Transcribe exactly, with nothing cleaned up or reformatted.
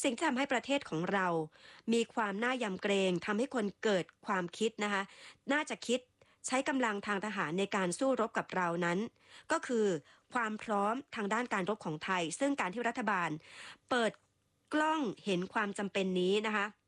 สิ่งที่ทำให้ประเทศของเรามีความน่ายำเกรงทำให้คนเกิดความคิดนะคะน่าจะคิดใช้กำลังทางทหารในการสู้รบกับเรานั้นก็คือความพร้อมทางด้านการรบของไทยซึ่งการที่รัฐบาลเปิดกล้องเห็นความจำเป็นนี้นะคะ